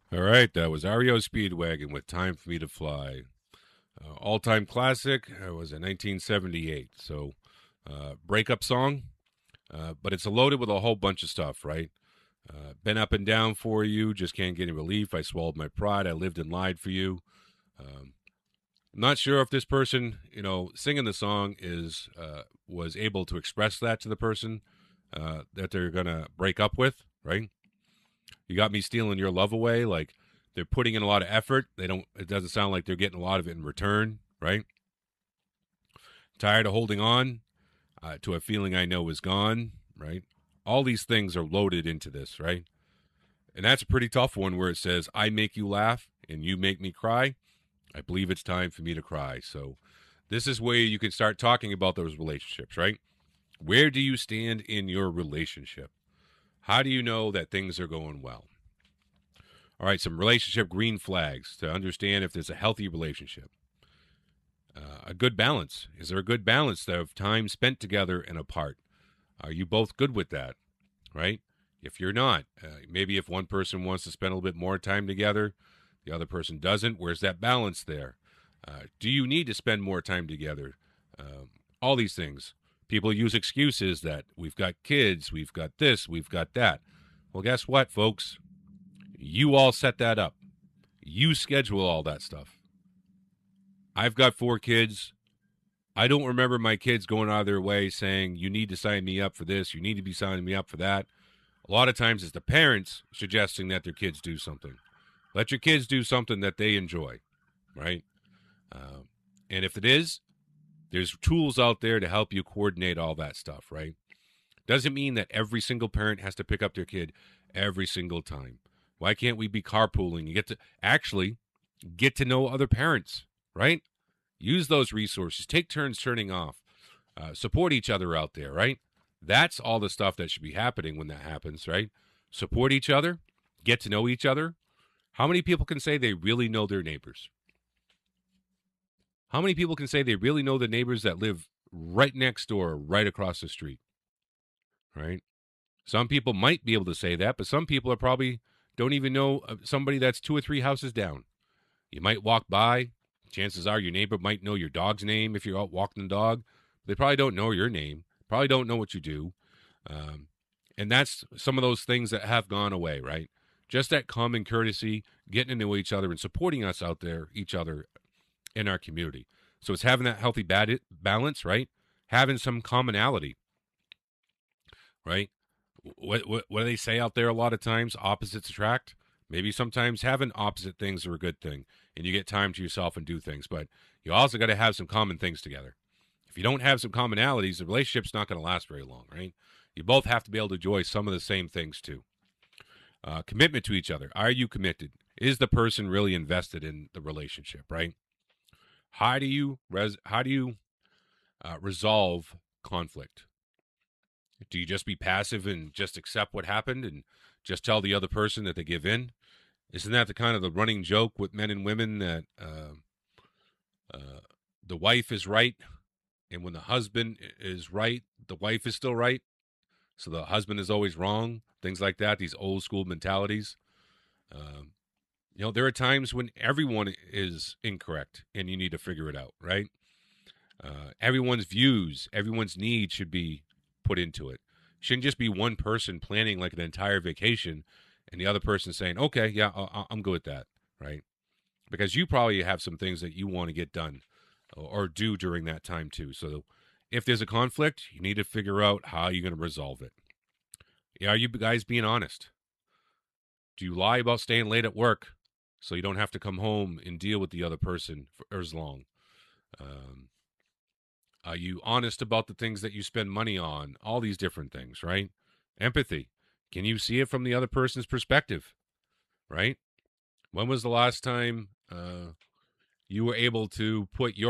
All right, that was REO Speedwagon with Time for Me to Fly. All-time classic was in 1978. So, breakup song, but it's loaded with a whole bunch of stuff, right? Been up and down for you, just can't get any relief. I swallowed my pride. I lived and lied for you. Um, not sure if this person, singing the song was able to express that to the person that they're gonna break up with, right? You got me stealing your love away. Like they're putting in a lot of effort. They don't. It doesn't sound like they're getting a lot of it in return, right? Tired of holding on to a feeling I know is gone, right? All these things are loaded into this, right? And that's a pretty tough one where it says, I make you laugh and you make me cry. I believe it's time for me to cry. So this is where you can start talking about those relationships, right? Where do you stand in your relationship? How do you know that things are going well? All right, some relationship green flags to understand if there's a healthy relationship. A good balance. Is there a good balance of time spent together and apart? Are you both good with that? Right? If you're not, maybe if one person wants to spend a little bit more time together, the other person doesn't. Where's that balance there? Do you need to spend more time together? All these things. People use excuses that we've got kids, we've got this, we've got that. Well, guess what, folks? You all set that up. You schedule all that stuff. I've got 4 kids. I don't remember my kids going out of their way saying, you need to sign me up for this, you need to be signing me up for that. A lot of times it's the parents suggesting that their kids do something. Let your kids do something that they enjoy, right? Um, and if it is, there's tools out there to help you coordinate all that stuff, right? Doesn't mean that every single parent has to pick up their kid every single time. Why can't we be carpooling? You get to actually get to know other parents, right? Use those resources. Take turns turning off. Support each other out there, right? That's all the stuff that should be happening when that happens, right? Support each other, get to know each other. How many people can say they really know their neighbors? How many people can say they really know the neighbors that live right next door, right across the street, right? Some people might be able to say that, but some people are probably don't even know somebody that's 2 or 3 houses down. You might walk by. Chances are your neighbor might know your dog's name if you're out walking the dog. They probably don't know your name, probably don't know what you do. Um, and that's some of those things that have gone away, right? Just that common courtesy, getting to know each other and supporting us out there, each other in our community. So it's having that healthy balance, right? Having some commonality, right? What do they say out there a lot of times? Opposites attract. Maybe sometimes having opposite things are a good thing, and you get time to yourself and do things. But you also got to have some common things together. If you don't have some commonalities, the relationship's not going to last very long, right? You both have to be able to enjoy some of the same things too. Commitment to each other. Are you committed? Is the person really invested in the relationship, right? How do you resolve conflict? Do you just be passive and just accept what happened and just tell the other person that they give in? Isn't that the kind of the running joke with men and women that uh, the wife is right, and when the husband is right, the wife is still right, so the husband is always wrong? Things like that. These old school mentalities. Um, there are times when everyone is incorrect, and you need to figure it out, right? Everyone's views, everyone's needs should be put into it. Shouldn't just be one person planning like an entire vacation and the other person saying, okay, yeah, I'm good with that, right? Because you probably have some things that you want to get done or do during that time too. So if there's a conflict, you need to figure out how you're going to resolve it. Yeah, are you guys being honest? Do you lie about staying late at work so you don't have to come home and deal with the other person for as long? Um, Are you honest about the things that you spend money on? All these different things, right? Empathy. Can you see it from the other person's perspective, right? When was the last time you were able to put your